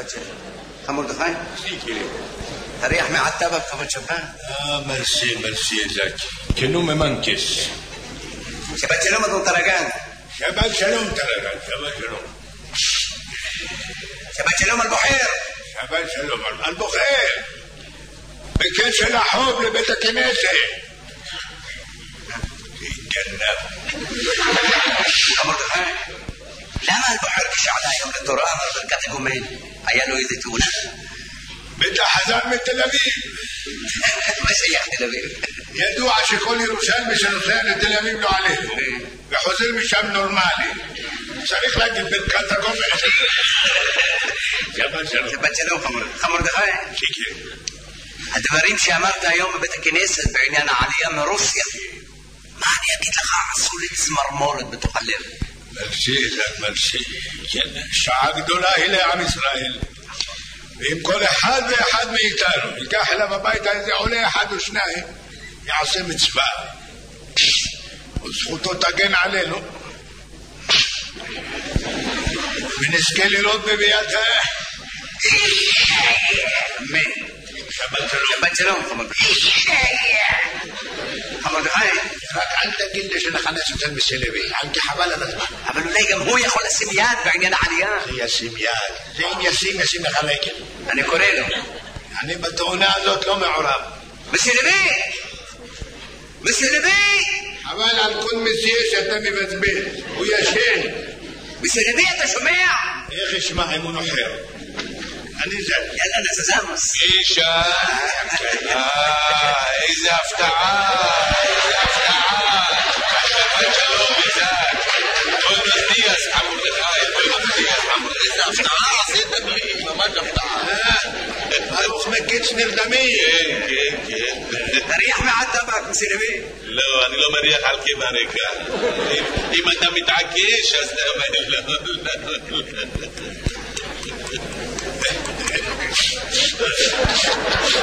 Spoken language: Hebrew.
חמור דחי? תריח מעטבה בכבוד שבת. מרסי, זקי. כנו ממנקס. שבת שלום אדון טרגן. שבת שלום טרגן, שבת שלום. שבת שלום על בוחר. שבת שלום על בוחר. בקשר החוב לבית הכנסת. תתגנב. חמור דחי? למה על בוחר כשעלה היום לתורה אמר ברכת הגומן? היה לו איזה תאונה? בטח חזר מתל אביב. מה שייך תל אביב? ידוע שכל ירושלמי שנוסע לתל אביב לא עלינו וחוזר משם נורמלי. צריך להגיד ברכת הגומן. שבת שלום חמור דחי. הדברים שאמרת היום בבית הכנסת בעניין העלייה מרוסיה, מה אני אגיד לך? עשו לי צמרמורת בתוך הלב. מרסי, שעה גדולה היא לעם ישראל, ואם כל אחד ואחד מאיתנו ייקח אליו הביתה איזה עולה אחד או שניים, יעשה מצווה וזכותו תגן עלינו ונזכה לראות בביאתה. אמן. שבת שלום חמור דחי. רק אל תגיד לי שנכנס אותם בסלבי, כי חבל על הזמן. אבל אולי גם הוא יכול לשים יד בעניין העלייה. זה ישים יד, זה אם ישים לך רגל. אני קורא לו. אני בתאונה הזאת לא מעורב. בסלבי! אבל על כל מסיע שאתה מבזבז, הוא ישן. בסלבי אתה שומע? איך ישמע אם הוא נוחר? אני זל. יאללה נזזמוס. אישה, איזה הפתעה. שבת שלום איזק. כל מדיאס חמור דחי, איזה הפתעה עשית לי, ממש הפתעה. ברוך מקיץ נרדמי. כן. תריח מעטבק בסלבי. לא, אני לא מריח על כברקה. אם אתה מתעקש אז לא.